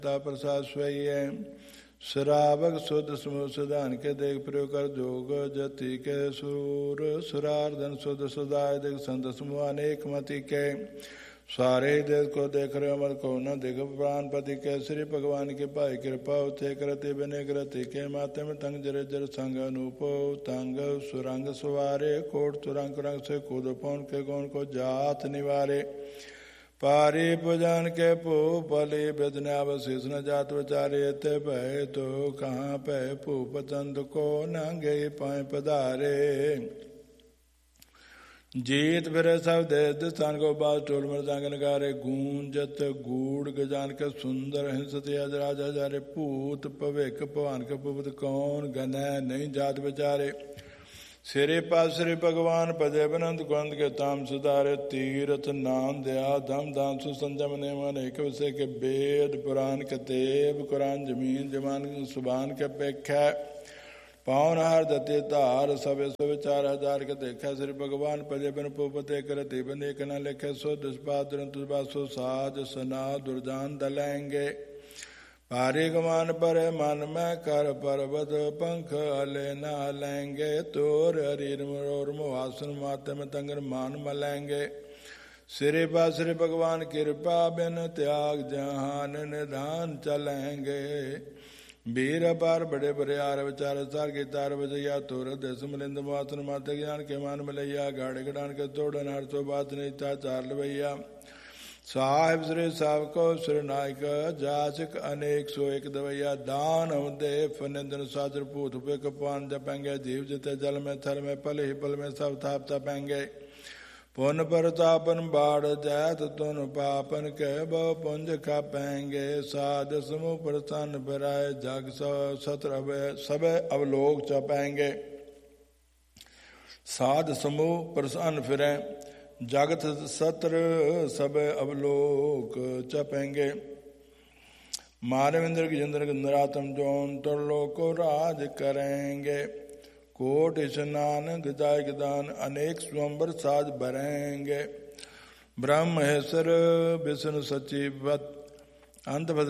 प्रसाद स्वयं श्रावक शुद्ध समूह सुदान के देख प्रयोग कर जोग जति के सूर सुरार्धन शुद्ध सुदाय देख संत समूह अनेक मति के सारे देश को देख रहे अमर को न देख प्राणपति के श्री भगवान के पाई कृपा उते करते बने करते के माते में तंग जर जर संग अनूप तंग सुरंग सवारे कोट तुरंग रंग से कूद पौन के गौन को जात निवारे पारी पुजान के पू पली बेदनावशीष न जात विचारे ते पै तो कहाँ पै पूप चंद को नंगे पाए पधारे जीत फिरे सब देश स्थान को बात टोल मृदांगन गारे गूंजत गूढ़ गजान के सुंदर हिंसते राजा जारे पूत पवेक पवान के पुत कौन गन नहीं जात बेचारे सिरे पास श्री भगवान पदे बनंत कुंद के ताम सुधारे तीरथ नाम दया धम धाम सुसंजम ने मन एक विषय के वेद पुराण कतेब कुरान जमीन जमान सुबान के पेक्षा पावन हार दते तार सब विचार हजार के देखा श्री भगवान पदे बन पोपते करते बने कना लेखे सो दुष्पात सो साज सना दुर्जान दलेंगे पारे गमान पर मन में कर पर्वत पंख अले न लेंगे तोर हरीर मोर मुहासन माते में तंगर मान मलेंगे सिरे पा श्री भगवान कृपा बिन त्याग जहान निधान चलेंगे वीर पार बड़े बड़े आर विचार सार की तार बजैया तोर देश मिलिंद मातन माते ज्ञान के मान मिलैया गाड़े गडान के तोड़ नार तो बात नहीं था चार लवैया साहिब श्री साहब को श्री नायक जाचक अनेक सो एक दवैया दान दे फनिंदन साजर पूत पे कपान जपेंगे जीव जिते जल में थल में पल ही पल में सब थाप तपेंगे पुन परतापन बाढ़ जैत तुन पापन के बहु पुंज खापेंगे साध समूह प्रसन्न फिराए जग सत्र सब अवलोक चपेंगे साध समूह प्रसन्न फिरे जगत सत्र सब अवलोक चपेंगे मानवेंद्र की चंद्र नरातम जौन तुरलोक को राज करेंगे कोट स्नान गजाय गदान अनेक स्वंबर साज भरेंगे ब्रह्म हेसर विष्णु सचिवत अंत